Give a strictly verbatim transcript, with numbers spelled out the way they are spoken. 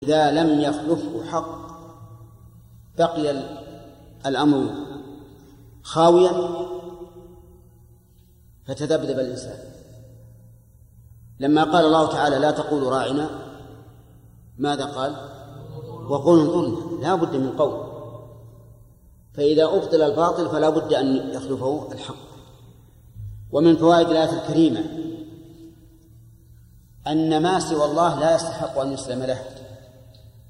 إذا لم يخلفه حق بقي الأمر خاويا فتذبذب الإنسان. لما قال الله تعالى لا تقولوا راعنا ماذا قال؟ وقولوا انظرنا، لا بد من قول. فإذا أبطل الباطل فلا بد أن يخلفه الحق. ومن فوائد الآية الكريمة أن ما سوى الله لا يستحق أن يسلم له،